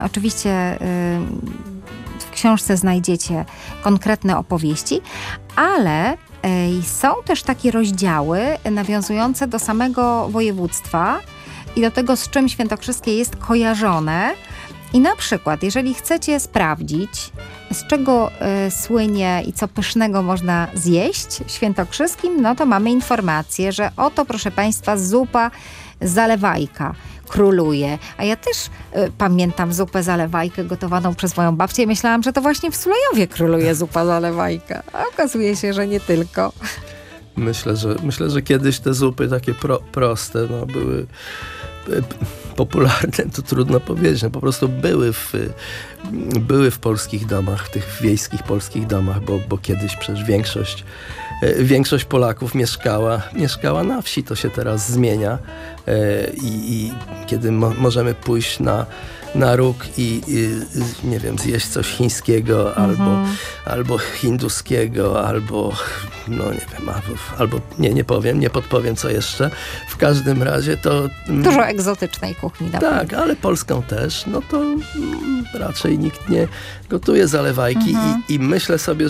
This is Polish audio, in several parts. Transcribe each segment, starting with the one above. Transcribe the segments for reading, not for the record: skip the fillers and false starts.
Oczywiście w książce znajdziecie konkretne opowieści, ale są też takie rozdziały nawiązujące do samego województwa i do tego, z czym świętokrzyskie jest kojarzone. I na przykład, jeżeli chcecie sprawdzić, z czego słynie i co pysznego można zjeść świętokrzyskim, no to mamy informację, że oto, proszę Państwa, zupa zalewajka króluje. A ja też pamiętam zupę zalewajkę gotowaną przez moją babcię i myślałam, że to właśnie w Sulejowie króluje zupa zalewajka. A okazuje się, że nie tylko. Myślę, że kiedyś te zupy takie proste były popularne, to trudno powiedzieć. Po prostu były w polskich domach, w tych wiejskich polskich domach, bo kiedyś przecież większość Polaków mieszkała na wsi. To się teraz zmienia i kiedy możemy pójść na róg i nie wiem, zjeść coś chińskiego albo hinduskiego, albo no nie wiem, albo nie podpowiem co jeszcze. W każdym razie to... Dużo egzotycznej kuchni. Tak, ale polską też, no to raczej nikt nie gotuje zalewajki i myślę sobie,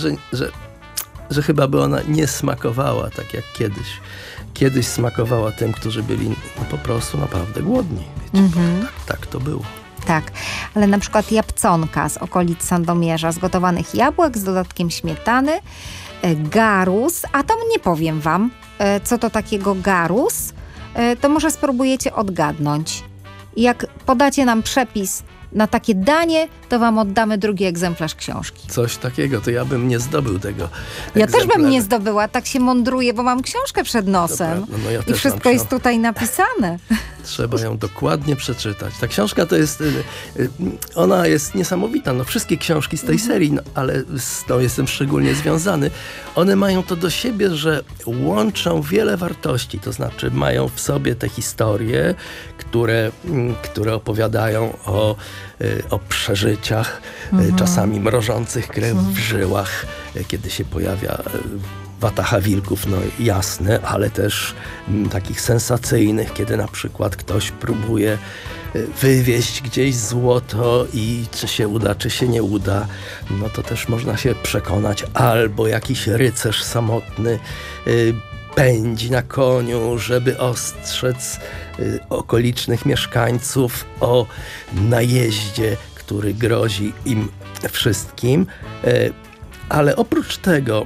że chyba by ona nie smakowała tak jak kiedyś. Kiedyś smakowała tym, którzy byli po prostu naprawdę głodni. Wiecie, tak to było. Tak, ale na przykład jabłconka z okolic Sandomierza, z gotowanych jabłek z dodatkiem śmietany, garus, a to nie powiem wam, co to takiego garus, to może spróbujecie odgadnąć. Jak podacie nam przepis na takie danie, to wam oddamy drugi egzemplarz książki. Coś takiego, to ja bym nie zdobył tego Ja też bym nie zdobyła, tak się mądruję, bo mam książkę przed nosem. No ja i wszystko jest tutaj napisane. Trzeba ją dokładnie przeczytać. Ta książka to jest, ona jest niesamowita. No, wszystkie książki z tej serii, ale z tą jestem szczególnie związany. One mają to do siebie, że łączą wiele wartości. To znaczy mają w sobie te historie, które opowiadają o przeżyciach, czasami mrożących krew w żyłach, kiedy się pojawia wataha wilków, no jasne, ale też takich sensacyjnych, kiedy na przykład ktoś próbuje wywieźć gdzieś złoto i czy się uda, czy się nie uda, no to też można się przekonać. Albo jakiś rycerz samotny pędzi na koniu, żeby ostrzec okolicznych mieszkańców o najeździe, który grozi im wszystkim. Ale oprócz tego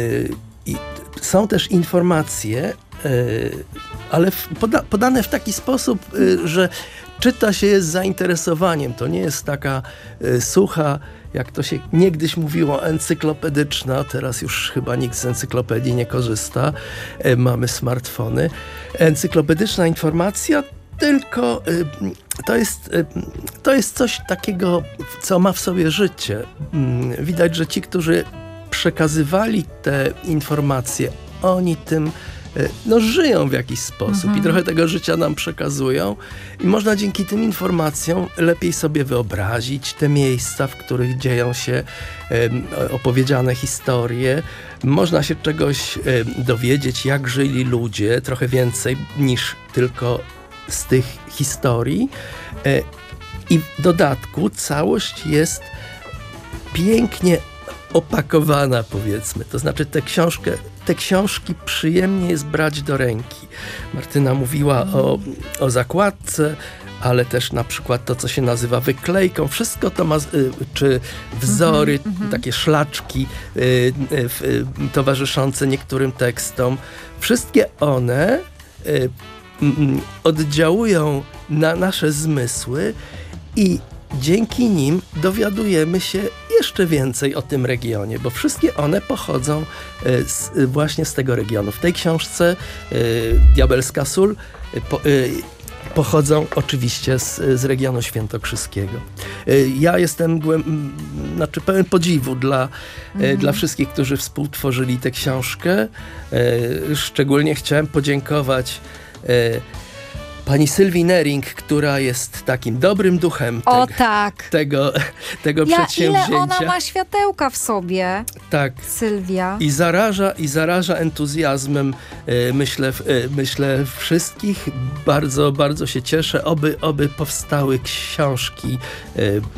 są też informacje, ale podane w taki sposób, że czyta się je z zainteresowaniem. To nie jest taka sucha, jak to się niegdyś mówiło, encyklopedyczna. Teraz już chyba nikt z encyklopedii nie korzysta. Mamy smartfony. Encyklopedyczna informacja, tylko to jest coś takiego, co ma w sobie życie. Widać, że ci, którzy przekazywali te informacje, oni tym żyją w jakiś sposób i trochę tego życia nam przekazują i można dzięki tym informacjom lepiej sobie wyobrazić te miejsca, w których dzieją się opowiedziane historie. Można się czegoś dowiedzieć, jak żyli ludzie, trochę więcej niż tylko z tych historii. I w dodatku całość jest pięknie opakowana, powiedzmy. To znaczy te książki przyjemnie jest brać do ręki. Martyna mówiła o zakładce, ale też na przykład to, co się nazywa wyklejką. Wszystko to ma, czy wzory, takie szlaczki towarzyszące niektórym tekstom. Wszystkie one oddziałują na nasze zmysły i dzięki nim dowiadujemy się jeszcze więcej o tym regionie, bo wszystkie one pochodzą właśnie z tego regionu. W tej książce Diabelska Sól pochodzą oczywiście z regionu świętokrzyskiego. Ja jestem pełen podziwu dla wszystkich, którzy współtworzyli tę książkę. Szczególnie chciałem podziękować pani Sylwii Nering, która jest takim dobrym duchem tego przedsięwzięcia. Ile ona ma światełka w sobie, tak. Sylwia. I zaraża entuzjazmem, myślę wszystkich. Bardzo, bardzo się cieszę, oby powstały książki